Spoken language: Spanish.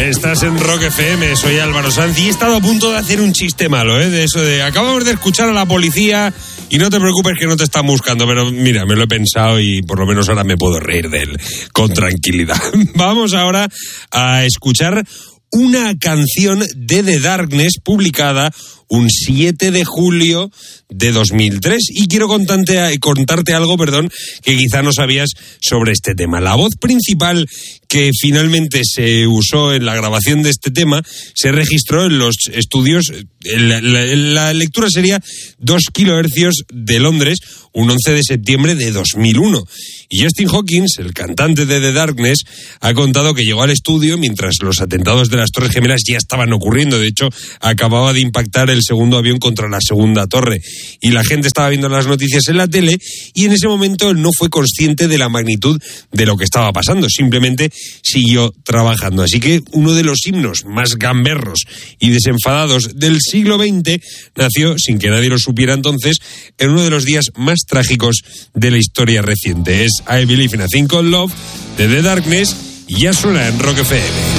Estás en Rock FM, soy Álvaro Sanz y he estado a punto de hacer un chiste malo, de eso de acabamos de escuchar a la policía y no te preocupes que no te están buscando, pero mira, me lo he pensado y por lo menos ahora me puedo reír de él con tranquilidad. Vamos ahora a escuchar una canción de The Darkness publicada un 7 de julio de 2003. Y quiero contarte algo, que quizá no sabías sobre este tema. La voz principal que finalmente se usó en la grabación de este tema se registró en los estudios, la lectura sería 2 kHz de Londres, un 11 de septiembre de 2001. Y Justin Hawkins, el cantante de The Darkness, ha contado que llegó al estudio mientras los atentados de las Torres Gemelas ya estaban ocurriendo. De hecho, acababa de impactar el segundo avión contra la segunda torre. Y la gente estaba viendo las noticias en la tele y en ese momento él no fue consciente de la magnitud de lo que estaba pasando. Simplemente siguió trabajando. Así que uno de los himnos más gamberros y desenfadados del siglo XX nació, sin que nadie lo supiera entonces, en uno de los días más trágicos de la historia reciente. Es I Believe in a Thing Called Love de The Darkness y ya suena en Rock FM.